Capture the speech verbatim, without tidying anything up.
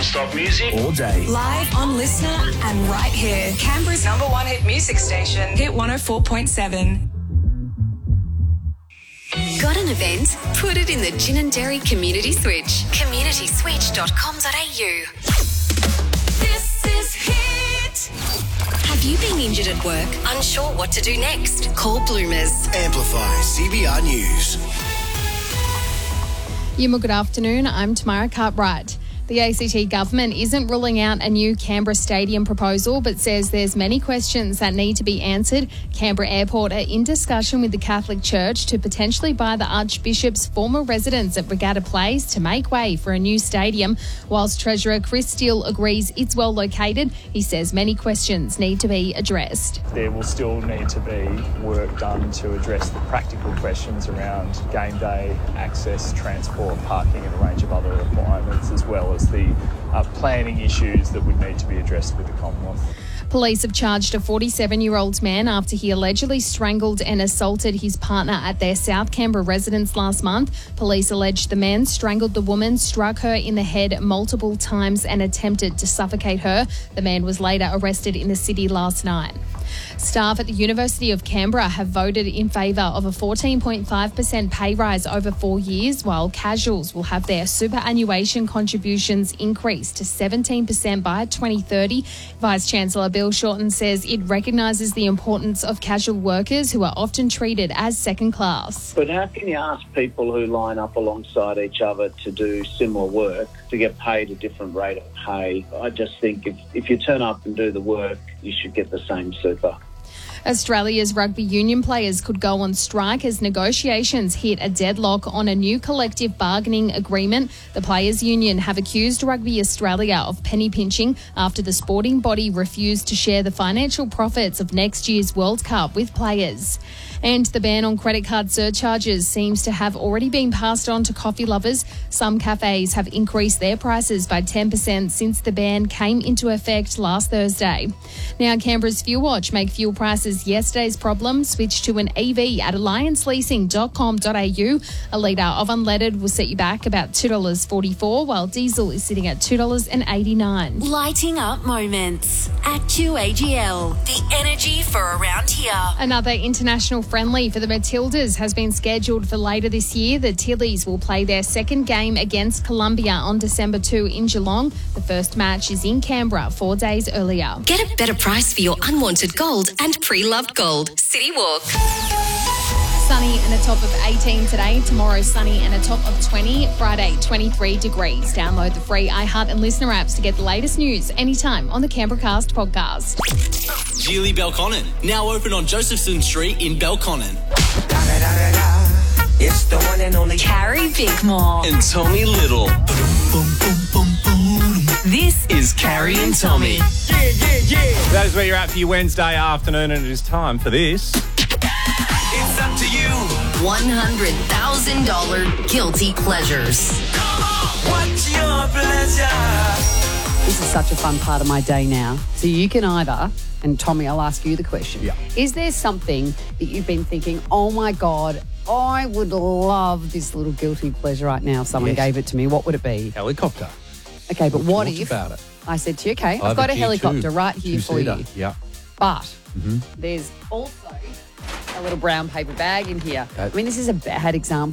Non-stop music all day. Live on Listener and right here. Canberra's number one hit music station. Hit one oh four point seven. Got an event? Put it in the Gin and Dairy Community Switch. community switch dot com dot a u. This is Hit. Have you been injured at work? Unsure what to do next? Call Bloomers. Amplify C B R News. Yuma, good afternoon. I'm Tamara Cartwright. The A C T government isn't ruling out a new Canberra stadium proposal, but says there's many questions that need to be answered. Canberra Airport are in discussion with the Catholic Church to potentially buy the Archbishop's former residence at Regatta Place to make way for a new stadium. Whilst Treasurer Chris Steele agrees it's well located, he says many questions need to be addressed. There will still need to be work done to address the practical questions around game day, access, transport, parking and a range of other requirements, as well as the uh, planning issues that would need to be addressed with the Commonwealth. Police have charged a forty-seven-year-old man after he allegedly strangled and assaulted his partner at their South Canberra residence last month. Police allege the man strangled the woman, struck her in the head multiple times and attempted to suffocate her. The man was later arrested in the city last night. Staff at the University of Canberra have voted in favour of a fourteen point five percent pay rise over four years, while casuals will have their superannuation contributions increased to seventeen percent by twenty thirty. Vice-Chancellor Bill Shorten says it recognises the importance of casual workers who are often treated as second class. But how can you ask people who line up alongside each other to do similar work to get paid a different rate of pay? I just think if, if you turn up and do the work, you should get the same super. Australia's rugby union players could go on strike as negotiations hit a deadlock on a new collective bargaining agreement. The Players' Union have accused Rugby Australia of penny pinching after the sporting body refused to share the financial profits of next year's World Cup with players. And the ban on credit card surcharges seems to have already been passed on to coffee lovers. Some cafes have increased their prices by ten percent since the ban came into effect last Thursday. Now, Canberra's Fuel Watch make fuel prices yesterday's problem. Switch to an E V at alliance leasing dot com dot a u. A litre of unleaded will set you back about two dollars forty-four, while diesel is sitting at two dollars eighty-nine. Lighting up moments at Q A G L. The energy for around here. Another international friendly for the Matildas has been scheduled for later this year. The Tillies will play their second game against Colombia on December second in Geelong. The first match is in Canberra four days earlier. Get a better price for your unwanted gold and pre-loved gold. City Walk. Sunny and a top of eighteen today. Tomorrow, sunny and a top of twenty. Friday, twenty-three degrees. Download the free iHeart and Listener apps to get the latest news anytime on the Canberra Cast podcast. Geely Belconnen, now open on Josephson Street in Belconnen. It's the one and only Carrie Bickmore. And Tommy Little. This is Carrie and Tommy. Yeah, yeah, yeah. That is where you're at for your Wednesday afternoon, and it is time for this. It's up to you. one hundred thousand dollars guilty pleasures. What's your pleasure? This is such a fun part of my day now. So you can either, and Tommy, I'll ask you the question. Yeah. Is there something that you've been thinking, oh my God, I would love this little guilty pleasure right now if someone Yes. gave it to me? What would it be? Helicopter. Okay, but what Thoughts if about it? I said to you, okay, I I've have got a a G two, helicopter right here for two-seater. you. Yeah. But Mm-hmm. there's also a little brown paper bag in here. Okay. I mean, this is a bad example.